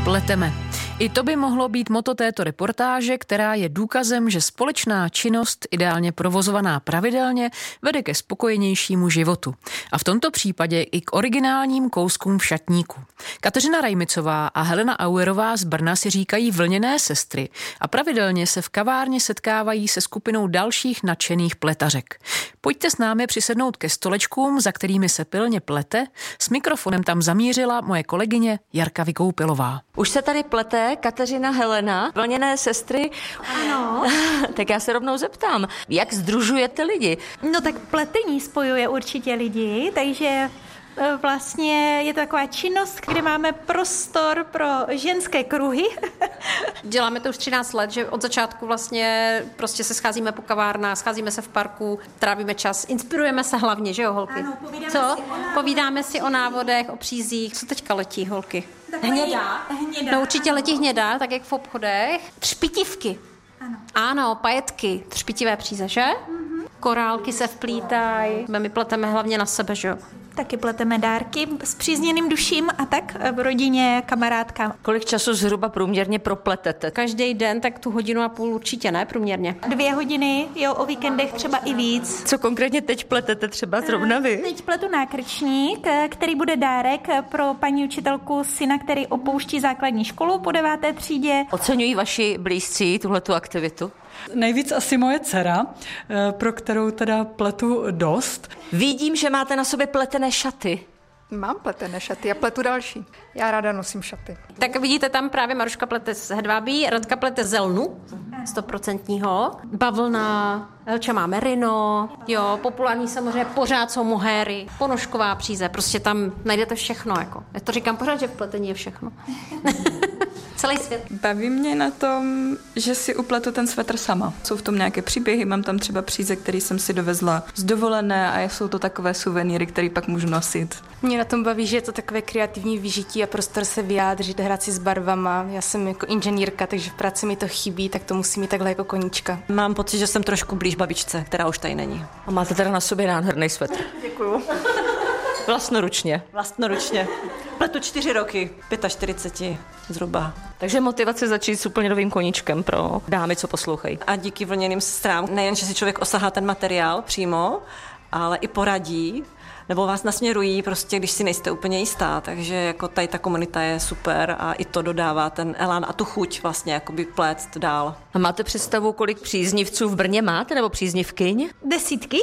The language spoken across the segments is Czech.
pleteme. I to by mohlo být motto této reportáže, která je důkazem, že společná činnost, ideálně provozovaná pravidelně, vede ke spokojenějšímu životu. A v tomto případě i k originálním kouskům v šatníku. Kateřina Rajmicová a Helena Auerová z Brna si říkají vlněné sestry a pravidelně se v kavárně setkávají se skupinou dalších nadšených pletařek. Pojďte s námi přisednout ke stolečkům, za kterými se pilně plete. S mikrofonem tam zamířila moje kolegyně Jarka Vykoupilová. Už se tady plete Kateřina, Helena, vlněné sestry. Ano. Tak já se rovnou zeptám, jak sdružujete lidi? No tak pletení spojuje určitě lidi, takže vlastně je to taková činnost, kde máme prostor pro ženské kruhy. Děláme to už 13 let, že od začátku vlastně prostě se scházíme po kavárnách, scházíme se v parku, trávíme čas, inspirujeme se hlavně, že jo, holky? Ano, Povídáme si o návodech, o přízích. Co teďka letí, holky? Hnědá. No určitě letí hnědá, tak jak v obchodech. Třpitivky. Ano, pajetky, třpitivé příze, že? Korálky se vplítají. My pleteme hlavně na sebe, že jo? Taky pleteme dárky s přízněným duším a tak v rodině, kamarádkám. Kolik času zhruba průměrně propletete? Každý den, tak tu 1,5 hodiny určitě, ne? Průměrně. 2 hodiny, jo, o víkendech třeba i víc. Co konkrétně teď pletete třeba zrovna vy? Teď pletu nákrčník, který bude dárek pro paní učitelku syna, který opouští základní školu po 9. třídě. Oceňují vaši blízcí tuhletu aktivitu? Nejvíc asi moje dcera, pro kterou teda pletu dost. Vidím, že máte na sobě pletené šaty. Mám pletené šaty a pletu další. Já ráda nosím šaty. Tak vidíte, tam právě Maruška plete z hedvábí, Radka plete z lnu, 100%. Bavlna, Elča má merino, jo, populární samozřejmě pořád jsou mohéry, ponožková příze, prostě tam najdete všechno, jako. Já to říkám pořád, že v pletení je všechno. Celý svět. Baví mě na tom, že si upletu ten svetr sama. Jsou v tom nějaké příběhy, mám tam třeba příze, který jsem si dovezla z dovolené a jsou to takové suvenýry, které pak můžu nosit. Mě na tom baví, že je to takové kreativní vyžití a prostor se vyjádřit, hrát si s barvama. Já jsem jako inženýrka, takže v práci mi to chybí, tak to musím mít takhle jako koníčka. Mám pocit, že jsem trošku blíž babičce, která už tady není. A máte teda na sobě nádherný svetr. Děkuju. Vlastnoručně. Pletu 4 roky, 45 zhruba. Takže motivace začít s úplně novým koníčkem pro dámy, co poslouchají. A díky vlněným sestrám nejen, že si člověk osahá ten materiál přímo, ale i poradí, nebo vás nasměrují prostě, když si nejste úplně jistá, takže jako tady ta komunita je super a i to dodává ten elán a tu chuť vlastně jakoby plést dál. A máte představu, kolik příznivců v Brně máte, nebo příznivkyň? Desítky.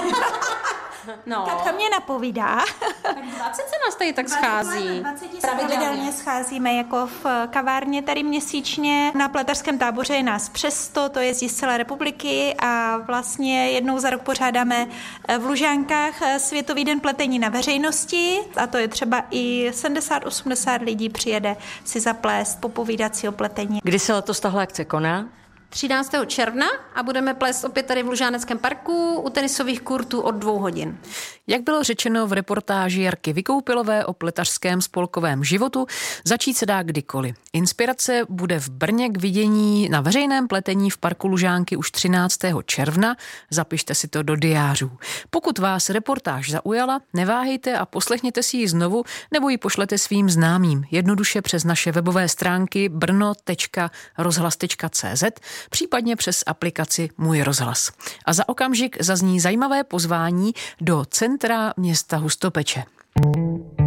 No. Tak to mě napovídá. Tak 20 se nás tady tak schází. 20 pravidelně scházíme jako v kavárně tady měsíčně. Na pletařském táboře je nás přes 100, to jezdí z celé republiky a vlastně jednou za rok pořádáme v Lužánkách Světový den pletení na veřejnosti a to je třeba i 70-80 lidí přijede si zaplést, popovídat si o pletení. Kdy se letos tahle akce koná? 13. června a budeme plést opět tady v Lužáneckém parku u tenisových kurtů od 2 hodin. Jak bylo řečeno v reportáži Jarky Vykoupilové o pletařském spolkovém životu, začít se dá kdykoliv. Inspirace bude v Brně k vidění na veřejném pletení v parku Lužánky už 13. června. Zapište si to do diářů. Pokud vás reportáž zaujala, neváhejte a poslechněte si ji znovu nebo ji pošlete svým známým. Jednoduše přes naše webové stránky brno.rozhlas.cz, případně přes aplikaci Můj rozhlas. A za okamžik zazní zajímavé pozvání do centra města Hustopeče.